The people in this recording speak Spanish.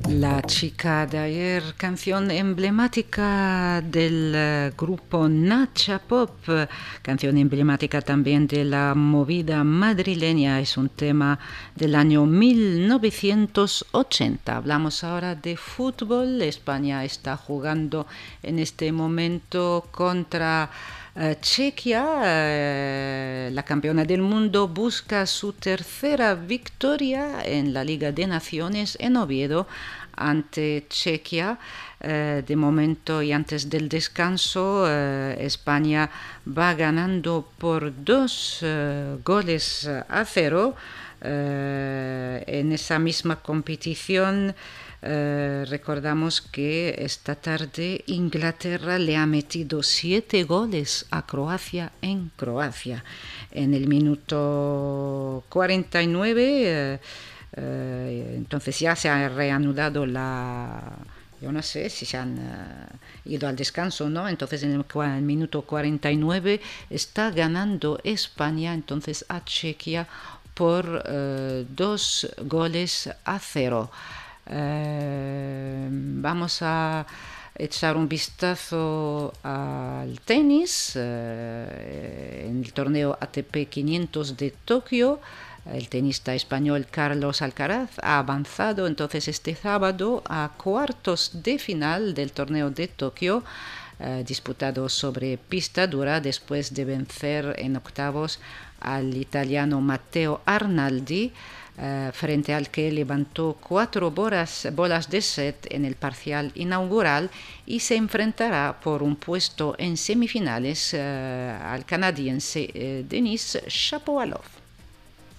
La chica de ayer, canción emblemática del grupo Nacha Pop, canción emblemática también de la movida madrileña, es un tema del año 1980. Hablamos ahora de fútbol. España está jugando en este momento contra Chequia. La campeona del mundo busca su tercera victoria en la Liga de Naciones en Oviedo ante Chequia. De momento y antes del descanso, España va ganando por 2 goles a 0. En esa misma competición recordamos que esta tarde Inglaterra le ha metido 7 goles a Croacia en Croacia. En el minuto 49 entonces ya se ha reanudado yo no sé si se han ido al descanso o no. Entonces en el minuto 49 está ganando España entonces a Chequia por 2 goles a 0. Vamos a echar un vistazo al tenis. En el torneo ATP 500 de Tokio, el tenista español Carlos Alcaraz ha avanzado entonces este sábado a cuartos de final del torneo de Tokio, disputado sobre pista dura, después de vencer en octavos al italiano Matteo Arnaldi, frente al que levantó 4 bolas de set en el parcial inaugural, y se enfrentará por un puesto en semifinales al canadiense Denis Shapovalov.